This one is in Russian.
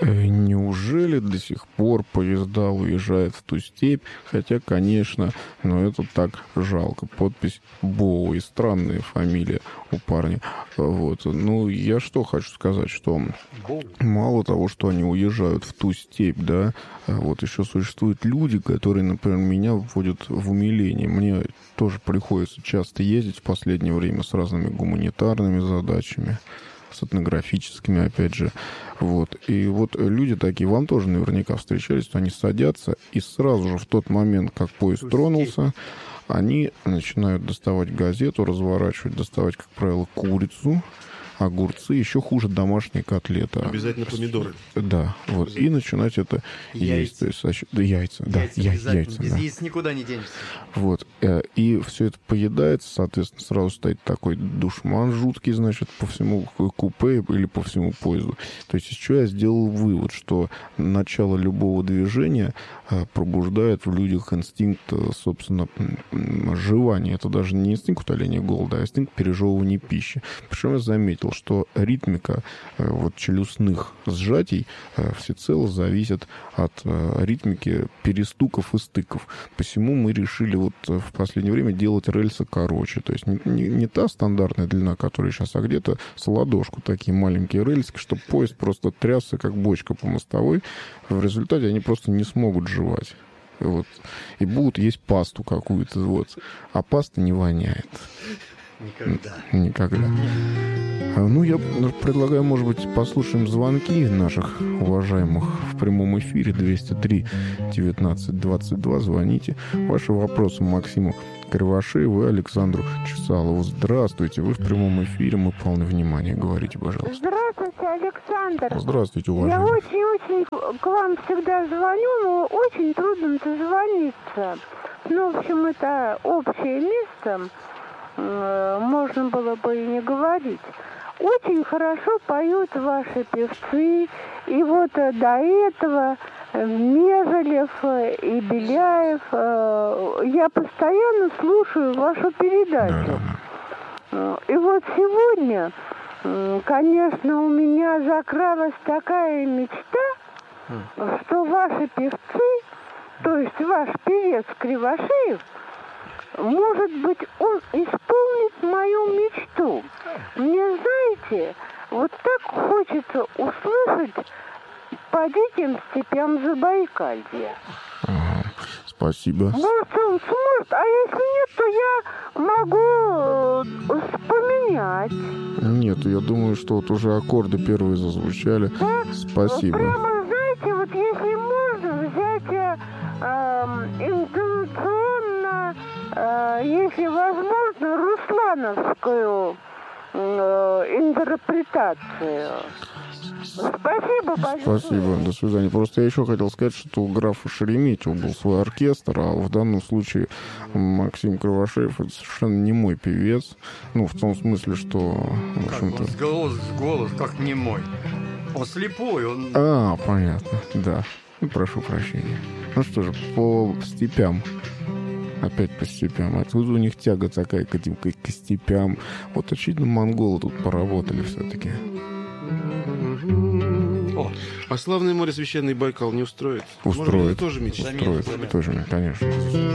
Неужели до сих пор поезда уезжают в ту степь? Хотя, конечно, но это так жалко. Подпись Боуи. Странная фамилия у парня. Вот. Ну, я что хочу сказать, что мало того, что они уезжают в ту степь, да, вот еще существуют люди, которые, например, меня вводят в умиление. Мне тоже приходится часто ездить в последнее время с разными гуманитарными задачами, с этнографическими, опять же. Вот. И вот люди такие, вам тоже наверняка встречались, что они садятся, и сразу же в тот момент, как поезд тронулся, они начинают доставать газету, разворачивать, доставать, как правило, курицу, огурцы, еще хуже домашние котлеты. Обязательно помидоры. Да, вот. И начинать это есть. То есть, да, яйца. Без Да. яиц никуда не денешься. Вот. И все это поедается, соответственно, сразу стоит такой душман жуткий, значит, по всему купе или по всему поезду. То есть, из чего я сделал вывод, что начало любого движения пробуждает в людях инстинкт, собственно, жевания. Это даже не инстинкт утоления голода, а инстинкт пережевывания пищи. Причем я заметил, что ритмика вот челюстных сжатий всецело зависит от ритмики перестуков и стыков. Посему мы решили вот в последнее время делать рельсы короче. То есть не та стандартная длина, которая сейчас, а где-то с ладошку такие маленькие рельсы, чтобы поезд просто трясся, как бочка по мостовой. В результате они просто не смогут жевать. Вот. И будут есть пасту какую-то. Вот. А паста не воняет. Никогда. Ну, я предлагаю, может быть, послушаем звонки наших уважаемых в прямом эфире 203-19-22. Звоните. Ваши вопросы Максиму Кривошееву и Александру Чесалову. Здравствуйте, вы в прямом эфире, мы полны внимания. Говорите, пожалуйста. Здравствуйте, Александр. Здравствуйте, уважаемый. Я очень к вам всегда звоню, но очень трудно дозвониться. Ну, в общем, это общее место. Можно было бы и не говорить. Очень хорошо поют ваши певцы. И вот до этого Межелев и Беляев. Я постоянно слушаю вашу передачу. И вот сегодня, конечно, у меня закралась такая мечта, что ваши певцы, то есть ваш певец Кривошеев, может быть, он исполнит мою мечту. Мне, знаете, вот так хочется услышать «По диким степям Забайкалья». Спасибо. Может, он сможет, а если нет, то я могу поменять. Нет, я думаю, что вот уже аккорды первые зазвучали. Да? Спасибо. Прямо, знаете, вот если можно взять интенционно, если возможно, руслановскую интерпретацию. Спасибо большое. Спасибо, до свидания. Просто я еще хотел сказать, что у графа Шереметьева был свой оркестр, а в данном случае Максим Кривошеев — это совершенно не мой певец. Ну, в том смысле, что, в общем-то... Голос, как не мой. Он слепой, он... А, понятно, да. Ну, прошу прощения. Ну что же, по степям. Опять по степям. Откуда у них тяга такая к этим, к степям? Вот, очевидно, монголы тут поработали все-таки. А славное море священный Байкал не устроит? Устроит. Может, тоже мечта? Устроит, тоже, конечно.